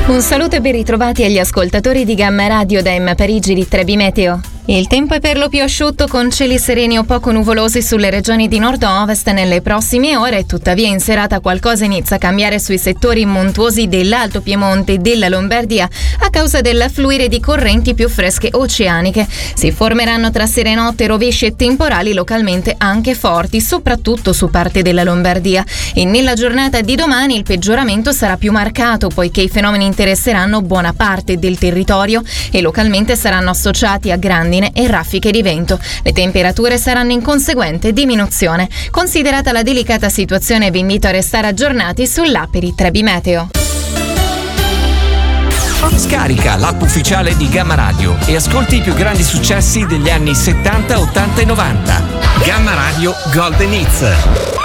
Un saluto e ben ritrovati agli ascoltatori di Gamma Radio da M Parigi di Trebi Meteo. Il tempo è per lo più asciutto con cieli sereni o poco nuvolosi sulle regioni di nord-ovest nelle prossime ore, tuttavia in serata qualcosa inizia a cambiare sui settori montuosi dell'Alto Piemonte e della Lombardia a causa dell'affluire di correnti più fresche oceaniche. Si formeranno tra sera e notte rovesci e temporali localmente anche forti, soprattutto su parte della Lombardia. E nella giornata di domani il peggioramento sarà più marcato poiché i fenomeni interesseranno buona parte del territorio e localmente saranno associati a grandi e raffiche di vento. Le temperature saranno in conseguente diminuzione. Considerata la delicata situazione, vi invito a restare aggiornati sull'app di Trebi Meteo. Scarica l'app ufficiale di Gamma Radio e ascolti i più grandi successi degli anni 70, 80 e 90. Gamma Radio Golden Hits.